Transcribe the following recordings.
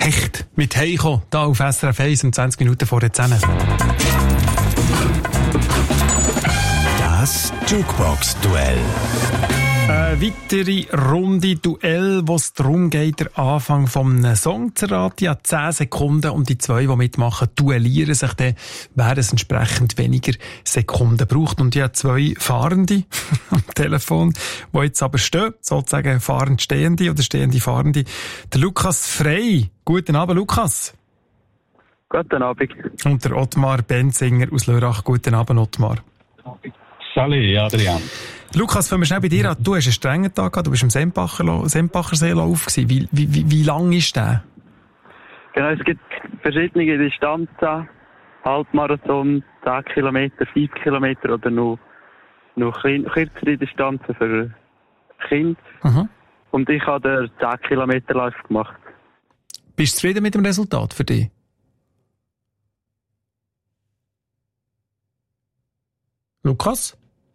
Hecht mit Heiko, da auf SRF 1 um 20 Minuten vor der 10. Das Jukebox-Duell. Eine weitere Runde Duell, wo es darum geht, den Anfang vom Song zu raten. Ja, 10 Sekunden und die 2, die mitmachen, duellieren sich dann, wer es entsprechend weniger Sekunden braucht. Und ja, 2 Fahrende am Telefon, die jetzt aber stehen, sozusagen fahrend Stehende oder stehende Fahrende. Der Lukas Frey. Guten Abend, Lukas. Guten Abend. Und der Ottmar Benzinger aus Lörrach. Guten Abend, Ottmar. Salut, Adrian. Lukas, fangen wir schnell bei dir an. Du hast einen strengen Tag gehabt, du bist im Sempacherseelauf gewesen. Wie lang ist der? Genau, es gibt verschiedene Distanzen. Halbmarathon, 10 Kilometer, 5 Kilometer oder noch kürzere Distanzen für Kinder. Mhm. Und ich habe den 10 Kilometer Lauf gemacht. Bist du zufrieden mit dem Resultat für dich? Lukas?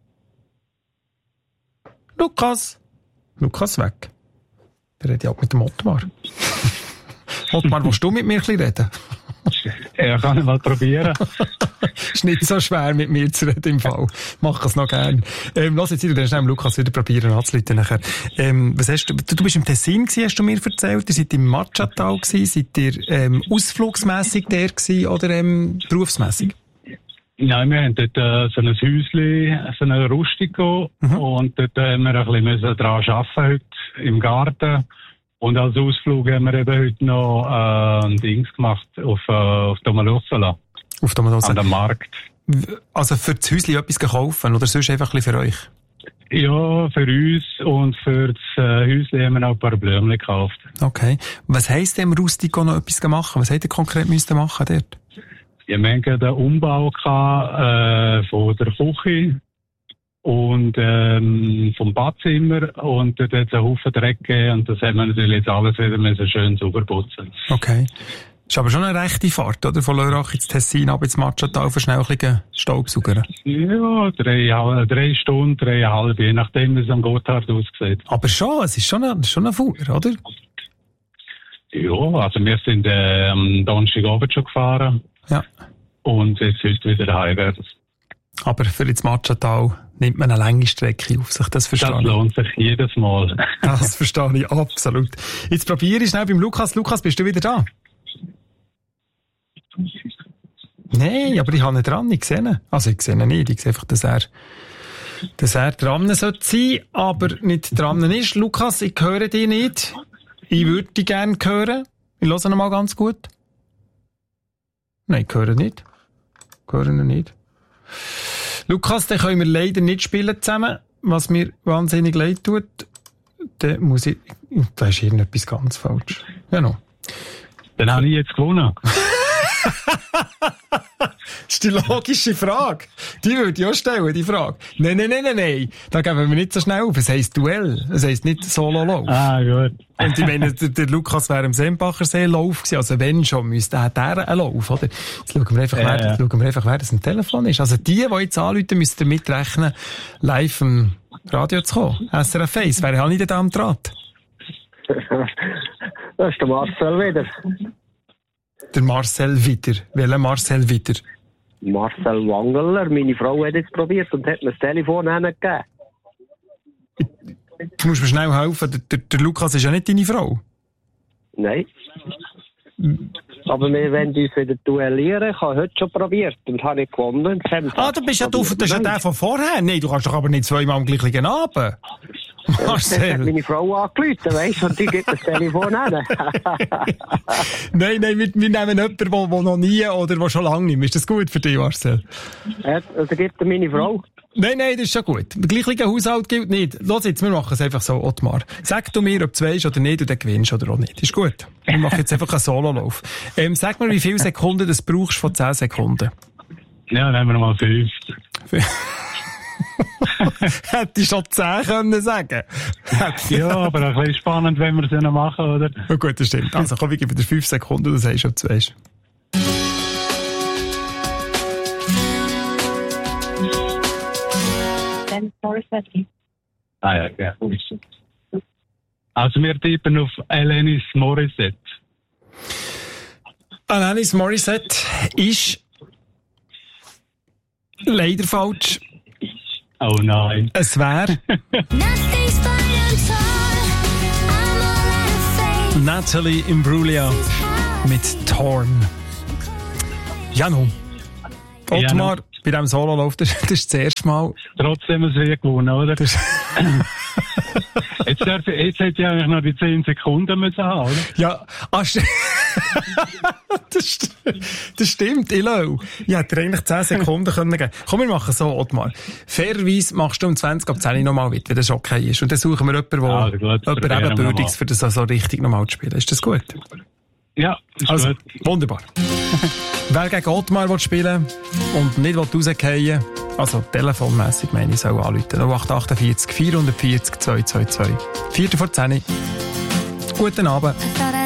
Lukas weg. Der redet ja auch mit dem Ottmar. Ottmar, willst du mit mir ein bisschen reden? Ja, kann ich mal probieren. Ist nicht so schwer, mit mir zu reden im Fall. Mach es noch gern. Lass jetzt wieder schnell Lukas wieder probieren anzuleiten nachher. Was hast du bist im Tessin gewesen, hast du mir erzählt. Ihr seid im Marciatal gewesen. Seid ihr ausflugsmässig der gewesen oder berufsmässig? Nein, wir haben dort so ein Häuschen, so ein Rustico, und dort haben wir ein bisschen daran arbeiten heute im Garten. Und als Ausflug haben wir eben heute noch ein Dings gemacht auf Domalossala. Auf Domalossala? An dem Markt. Also für das Häuschen etwas kaufen oder sonst einfach ein bisschen für euch? Ja, für uns und für das Häuschen haben wir noch ein paar Blümchen gekauft. Okay. Was heisst dem Rustico noch etwas gemacht? Was hättet ihr konkret müssen machen dort? Ja, wir hatten den Umbau von der Küche und vom Badzimmer, und dort hat es einen Haufen Dreck gegeben, und das haben wir natürlich jetzt alles wieder schön sauber putzen. Okay. Ist aber schon eine rechte Fahrt, oder? Von Lörrach ins Tessin, ab ins Marciatal, für schnell ein bisschen Staubsaugern. Ja, 3 Stunden, 3,5, je nachdem, wie es am Gotthard aussieht. Aber schon, es ist schon ein Fuhr, oder? Ja, also wir sind am Donnerstagabend schon gefahren. Ja. Und jetzt heute wieder heim. Aber für ins Marciatal nimmt man eine lange Strecke auf sich, das verstehe ich. Das lohnt sich jedes Mal. Das verstehe ich absolut. Jetzt probiere ich schnell beim Lukas. Lukas, bist du wieder da? Nein, aber ich habe ihn dran, ich sehe ihn. Also ich sehe ihn nicht, ich sehe einfach, dass er dran sollte sein, aber nicht dran ist. Lukas, ich höre dich nicht. Ich würde dich gerne hören. Ich höre ihn mal ganz gut. Nein, ich höre nicht. Lukas, den können wir leider nicht spielen zusammen, was mir wahnsinnig leid tut. Da muss ich... Da ist irgendetwas ganz falsch. Genau. Dann habe ich jetzt gewonnen. Das ist die logische Frage. Die würde ich auch stellen, die Frage. Nein. Da geben wir nicht so schnell auf. Es heisst Duell. Es heisst nicht Solo-Lauf. Ah, gut. Und ich meine, der Lukas wäre im Sempacherseelauf gewesen. Also wenn schon, müsste er einen Lauf, oder? Jetzt schauen wir einfach, wer das am Telefon ist. Also die jetzt anrufen, müssen damit rechnen, live im Radio zu kommen. SRF 1. Wer habe ich denn da am Draht? Das ist der Marcel wieder. Der Marcel wieder. Welcher Marcel wieder? Marcel Wangeler. Meine Frau hat jetzt probiert und hat mir das Telefon hingegeben. Du musst mir schnell helfen. Der Lukas ist ja nicht deine Frau. Nein. Aber wir wollen uns wieder duellieren. Ich habe heute schon probiert und habe nicht gewonnen. Du bist ja das ist ja der von vorher. Nein, du kannst doch aber nicht zweimal am gleichen Abend. Marcel. Das hat meine Frau angerufen, weisst du, und die gibt das Telefon hin. Nein, wir nehmen jemanden, der noch nie oder der schon lange nicht mehr. Ist das gut für dich, Marcel? Also gibt er meine Frau. Nein, das ist schon gut. Der gleiche Haushalt gilt nicht. Los jetzt, wir machen es einfach so, Ottmar. Sag du mir, ob du weisst oder nicht, und dann gewinnst oder auch nicht. Ist gut. Wir machen jetzt einfach einen Sololauf. Sag mir, wie viele Sekunden du brauchst von 10 Sekunden? Ja, nehmen wir mal 5. Hätte ich schon 10 können sagen. Ja, aber ein bisschen spannend, wenn wir es noch machen, oder? Oh gut, das stimmt. Also komm, ich gebe dir 5 Sekunden, du sagst, ob du weisst. Ah ja, ja. Also wir tippen auf Alanis Morissette. Alanis Morissette ist leider falsch. Oh nein. Es wäre Natalie Imbruglia mit Torn. Janu. Ottmar, bei diesem Solo läuft das ist das erste Mal. Trotzdem ein Sieg gewonnen, oder? Jetzt hätte ich eigentlich noch die 10 Sekunden müssen haben, oder? Ja, das stimmt, Ilo. Ich hätte dir eigentlich 10 Sekunden können geben. Komm, wir machen so, Ottmar. Fairerweise machst du um 20 ab 10 nochmal mit, wenn das okay ist. Und dann suchen wir jemanden, der eben würdig ist, für das so richtig nochmal zu spielen. Ist das gut? Ja, ist also, gut. Wunderbar. Wer gegen Ottmar spielen und nicht rausgehen, also telefonmässig meine ich, soll anrufen. 0848 440 222. 4 vor 10. Guten Abend.